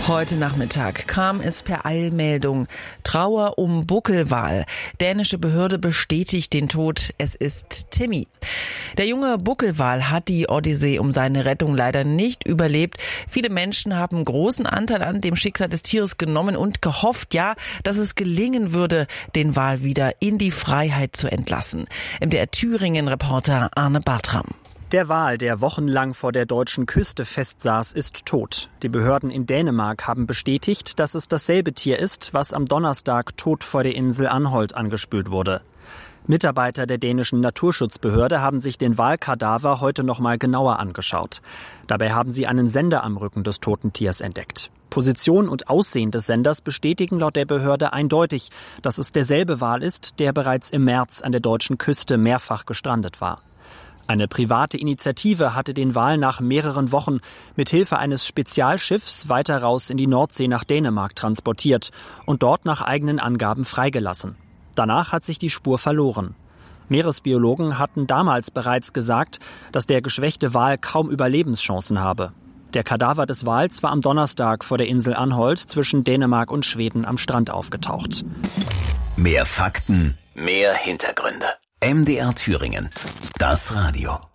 Heute Nachmittag kam es per Eilmeldung. Trauer um Buckelwal. Dänische Behörde bestätigt den Tod. Es ist Timmy. Der junge Buckelwal hat die Odyssee um seine Rettung leider nicht überlebt. Viele Menschen haben großen Anteil an dem Schicksal des Tieres genommen und gehofft, dass es gelingen würde, den Wal wieder in die Freiheit zu entlassen. MDR Thüringen-Reporter Arne Bartram. Der Wal, der wochenlang vor der deutschen Küste festsaß, ist tot. Die Behörden in Dänemark haben bestätigt, dass es dasselbe Tier ist, was am Donnerstag tot vor der Insel Anholt angespült wurde. Mitarbeiter der dänischen Naturschutzbehörde haben sich den Walkadaver heute noch mal genauer angeschaut. Dabei haben sie einen Sender am Rücken des toten Tiers entdeckt. Position und Aussehen des Senders bestätigen laut der Behörde eindeutig, dass es derselbe Wal ist, der bereits im März an der deutschen Küste mehrfach gestrandet war. Eine private Initiative hatte den Wal nach mehreren Wochen mit Hilfe eines Spezialschiffs weiter raus in die Nordsee nach Dänemark transportiert und dort nach eigenen Angaben freigelassen. Danach hat sich die Spur verloren. Meeresbiologen hatten damals bereits gesagt, dass der geschwächte Wal kaum Überlebenschancen habe. Der Kadaver des Wals war am Donnerstag vor der Insel Anholt zwischen Dänemark und Schweden am Strand aufgetaucht. Mehr Fakten, mehr Hintergründe. MDR Thüringen. Das Radio.